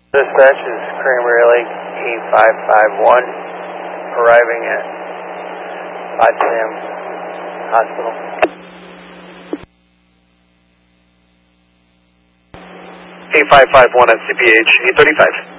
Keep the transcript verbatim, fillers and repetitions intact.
Dispatch is Cranberry Lake eight five five one, arriving at Potsdam Hospital. eight five five one at C P H eight thirty-five.